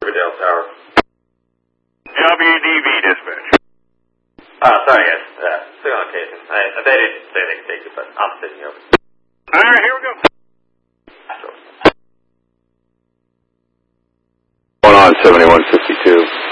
Riverdale Tower. WDV dispatch. Sorry guys. Still on occasion. They didn't say they could take it, but I'm sitting over. Alright, here we go. Going on 7152.